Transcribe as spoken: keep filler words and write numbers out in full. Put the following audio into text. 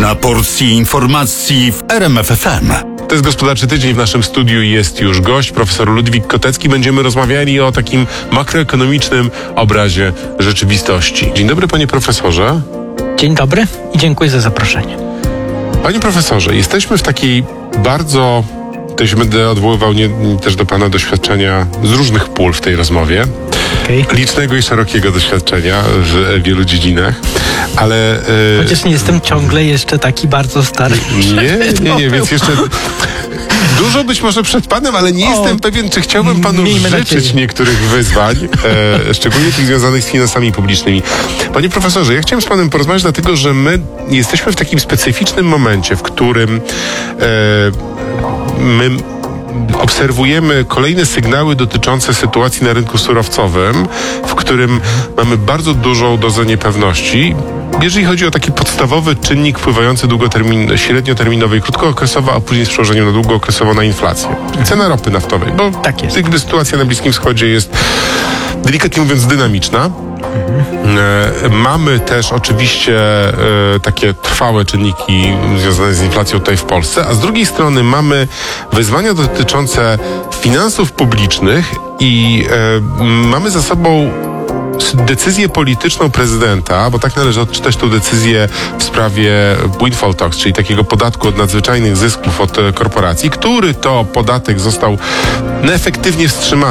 Codzienna porcja informacji w R M F F M. To jest Gospodarczy Tydzień. W naszym studiu jest już gość, profesor Ludwik Kotecki. Będziemy rozmawiali o takim makroekonomicznym obrazie rzeczywistości. Dzień dobry, panie profesorze. Dzień dobry i dziękuję za zaproszenie. Panie profesorze, jesteśmy w takiej bardzo... To się będę odwoływał nie, też do pana doświadczenia z różnych pól w tej rozmowie. Okay. Licznego i szerokiego doświadczenia w wielu dziedzinach, ale... E... Chociaż nie jestem ciągle jeszcze taki bardzo stary. Nie, nie, nie, więc jeszcze... Dużo być może przed panem, ale nie o, jestem pewien, czy chciałbym panu życzyć niektórych wyzwań, e, szczególnie tych związanych z finansami publicznymi. Panie profesorze, ja chciałem z panem porozmawiać, dlatego że my jesteśmy w takim specyficznym momencie, w którym e, my obserwujemy kolejne sygnały dotyczące sytuacji na rynku surowcowym, w którym mamy bardzo dużą dozę niepewności, jeżeli chodzi o taki podstawowy czynnik wpływający długotermin, średnioterminowo i krótkookresowo, a później z przełożeniem na długookresowo na inflację. Cena ropy naftowej, bo tak jest. Gdy sytuacja na Bliskim Wschodzie jest, delikatnie mówiąc, dynamiczna. Mhm. E, mamy też oczywiście e, takie trwałe czynniki związane z inflacją tutaj w Polsce, a z drugiej strony mamy wyzwania dotyczące finansów publicznych i e, mamy za sobą decyzję polityczną prezydenta, bo tak należy odczytać tę decyzję w sprawie windfall tax, czyli takiego podatku od nadzwyczajnych zysków od korporacji, który to podatek został neefektywnie wstrzymany.